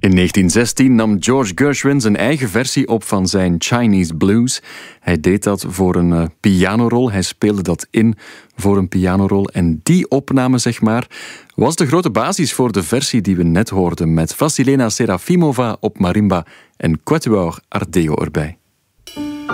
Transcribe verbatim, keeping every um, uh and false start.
In negentien zestien nam George Gershwin zijn eigen versie op van zijn Chinese Blues. Hij deed dat voor een uh, pianorol. Hij speelde dat in voor een pianorol. En die opname, zeg maar, was de grote basis voor de versie die we net hoorden met Vasilena Serafimova op marimba en Quatuor Ardeo erbij.